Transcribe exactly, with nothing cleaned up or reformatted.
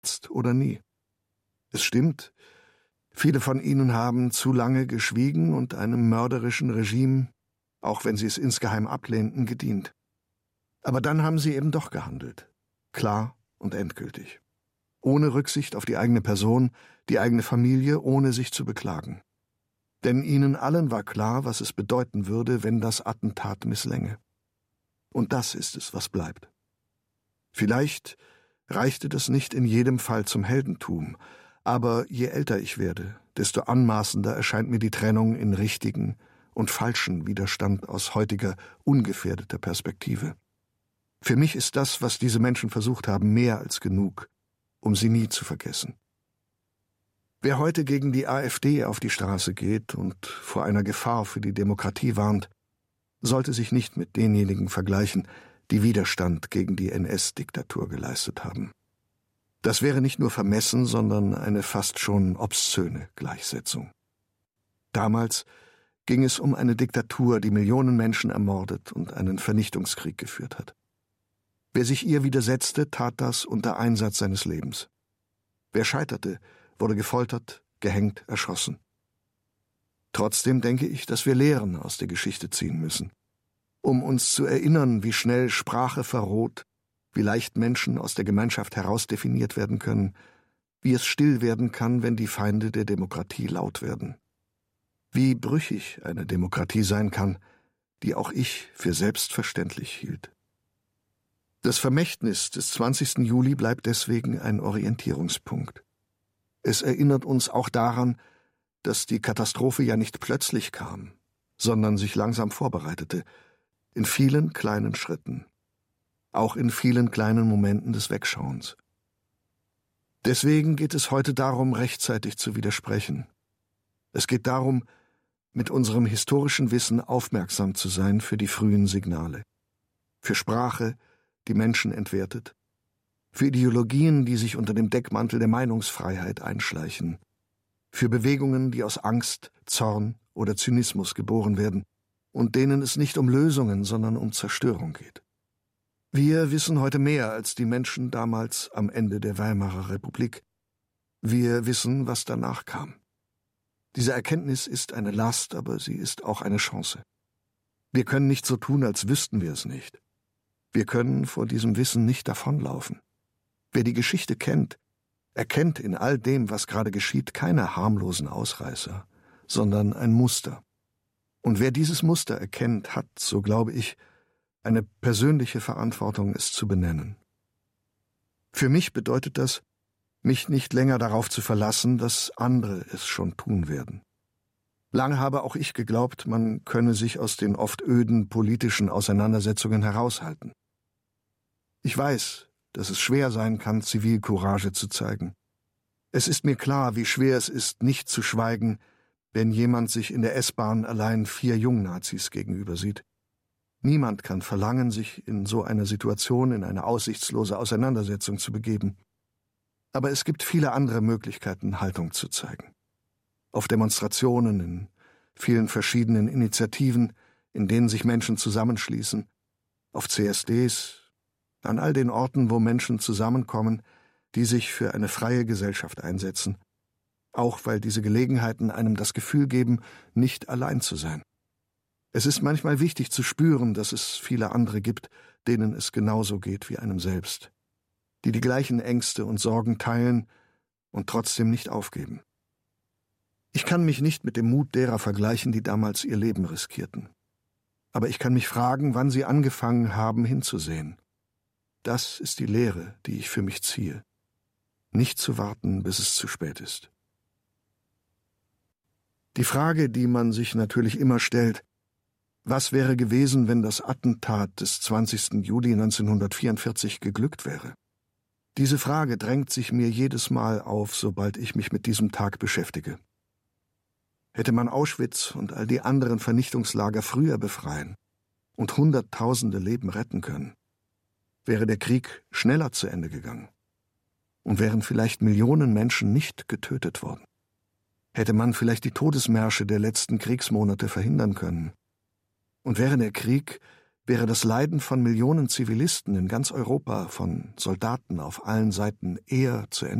Jetzt oder nie. Es stimmt, viele von ihnen haben zu lange geschwiegen und einem mörderischen Regime, auch wenn sie es insgeheim ablehnten, gedient. Aber dann haben sie eben doch gehandelt. Klar und endgültig. Ohne Rücksicht auf die eigene Person, die eigene Familie, ohne sich zu beklagen. Denn ihnen allen war klar, was es bedeuten würde, wenn das Attentat misslänge. Und das ist es, was bleibt. Vielleicht reichte das nicht in jedem Fall zum Heldentum, aber je älter ich werde, desto anmaßender erscheint mir die Trennung in richtigen und falschen Widerstand aus heutiger, ungefährdeter Perspektive. Für mich ist das, was diese Menschen versucht haben, mehr als genug, um sie nie zu vergessen. Wer heute gegen die AfD auf die Straße geht und vor einer Gefahr für die Demokratie warnt, sollte sich nicht mit denjenigen vergleichen, die Widerstand gegen die N S-Diktatur geleistet haben. Das wäre nicht nur vermessen, sondern eine fast schon obszöne Gleichsetzung. Damals ging es um eine Diktatur, die Millionen Menschen ermordet und einen Vernichtungskrieg geführt hat. Wer sich ihr widersetzte, tat das unter Einsatz seines Lebens. Wer scheiterte, wurde gefoltert, gehängt, erschossen. Trotzdem denke ich, dass wir Lehren aus der Geschichte ziehen müssen, um uns zu erinnern, wie schnell Sprache verroht, wie leicht Menschen aus der Gemeinschaft herausdefiniert werden können, wie es still werden kann, wenn die Feinde der Demokratie laut werden, wie brüchig eine Demokratie sein kann, die auch ich für selbstverständlich hielt. Das Vermächtnis des zwanzigsten Juli bleibt deswegen ein Orientierungspunkt. Es erinnert uns auch daran, dass die Katastrophe ja nicht plötzlich kam, sondern sich langsam vorbereitete, in vielen kleinen Schritten, auch in vielen kleinen Momenten des Wegschauens. Deswegen geht es heute darum, rechtzeitig zu widersprechen. Es geht darum, mit unserem historischen Wissen aufmerksam zu sein für die frühen Signale, für Sprache, die Menschen entwertet, für Ideologien, die sich unter dem Deckmantel der Meinungsfreiheit einschleichen, für Bewegungen, die aus Angst, Zorn oder Zynismus geboren werden und denen es nicht um Lösungen, sondern um Zerstörung geht. Wir wissen heute mehr als die Menschen damals am Ende der Weimarer Republik. Wir wissen, was danach kam. Diese Erkenntnis ist eine Last, aber sie ist auch eine Chance. Wir können nicht so tun, als wüssten wir es nicht. Wir können vor diesem Wissen nicht davonlaufen. Wer die Geschichte kennt, erkennt in all dem, was gerade geschieht, keine harmlosen Ausreißer, sondern ein Muster. Und wer dieses Muster erkennt, hat, so glaube ich, eine persönliche Verantwortung, es zu benennen. Für mich bedeutet das, mich nicht länger darauf zu verlassen, dass andere es schon tun werden. Lange habe auch ich geglaubt, man könne sich aus den oft öden politischen Auseinandersetzungen heraushalten. Ich weiß, dass es schwer sein kann, Zivilcourage zu zeigen. Es ist mir klar, wie schwer es ist, nicht zu schweigen, wenn jemand sich in der S-Bahn allein vier Jungnazis gegenüber sieht. Niemand kann verlangen, sich in so einer Situation in eine aussichtslose Auseinandersetzung zu begeben. Aber es gibt viele andere Möglichkeiten, Haltung zu zeigen. Auf Demonstrationen, in vielen verschiedenen Initiativen, in denen sich Menschen zusammenschließen, auf C S Ds, an all den Orten, wo Menschen zusammenkommen, die sich für eine freie Gesellschaft einsetzen, auch weil diese Gelegenheiten einem das Gefühl geben, nicht allein zu sein. Es ist manchmal wichtig zu spüren, dass es viele andere gibt, denen es genauso geht wie einem selbst, die die gleichen Ängste und Sorgen teilen und trotzdem nicht aufgeben. Ich kann mich nicht mit dem Mut derer vergleichen, die damals ihr Leben riskierten. Aber ich kann mich fragen, wann sie angefangen haben, hinzusehen. Das ist die Lehre, die ich für mich ziehe. Nicht zu warten, bis es zu spät ist. Die Frage, die man sich natürlich immer stellt: Was wäre gewesen, wenn das Attentat des zwanzigsten Juli neunzehnhundertvierundvierzig geglückt wäre? Diese Frage drängt sich mir jedes Mal auf, sobald ich mich mit diesem Tag beschäftige. Hätte man Auschwitz und all die anderen Vernichtungslager früher befreien und Hunderttausende Leben retten können? Wäre der Krieg schneller zu Ende gegangen? Und wären vielleicht Millionen Menschen nicht getötet worden? Hätte man vielleicht die Todesmärsche der letzten Kriegsmonate verhindern können? Und wäre der Krieg, wäre das Leiden von Millionen Zivilisten in ganz Europa, von Soldaten auf allen Seiten, eher zu Ende